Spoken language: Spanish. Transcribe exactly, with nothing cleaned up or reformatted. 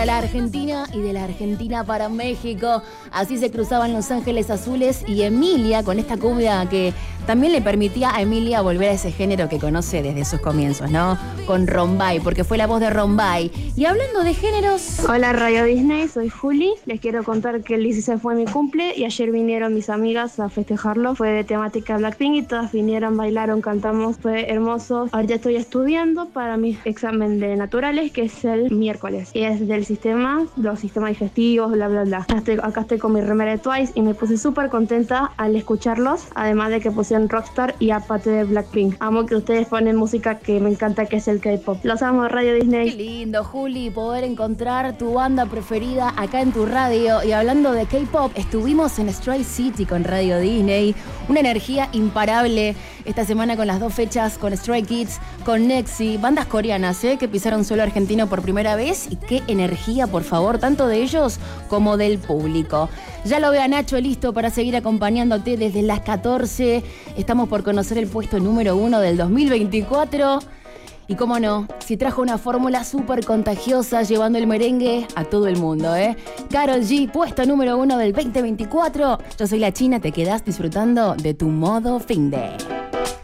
De la Argentina y de la Argentina para México. Así se cruzaban Los Ángeles Azules y Emilia con esta cumbia que también le permitía a Emilia volver a ese género que conoce desde sus comienzos, ¿no? Con Rombay, porque fue la voz de Rombay. Y hablando de géneros... Hola Radio Disney, soy Juli. Les quiero contar que el dieciséis fue mi cumple y ayer vinieron mis amigas a festejarlo. Fue de temática Blackpink y todas vinieron, bailaron, cantamos, fue hermoso. Ahorita estoy estudiando para mi examen de naturales, que es el miércoles. Y es del sistema, los sistemas digestivos, bla, bla, bla. Estoy, acá estoy con mi remera de Twice y me puse súper contenta al escucharlos, además de que pusieron Rockstar y aparte de Blackpink. Amo que ustedes ponen música que me encanta, que es el K-pop. Los amo, Radio Disney. Qué lindo, Juli, poder encontrar tu banda preferida acá en tu radio. Y hablando de K-pop, estuvimos en Stray City con Radio Disney. Una energía imparable esta semana con las dos fechas, con Stray Kids, con Nexi, bandas coreanas, ¿eh? que pisaron suelo argentino por primera vez. Y qué energía, por favor, tanto de ellos como del público. Ya lo veo a Nacho listo para seguir acompañándote desde las catorce. Estamos por conocer el puesto número uno del dos mil veinticuatro. Y cómo no, si trajo una fórmula súper contagiosa llevando el merengue a todo el mundo, ¿eh? Karol G, puesto número uno del veinte veinticuatro. Yo soy la China, te quedás disfrutando de tu modo fin de...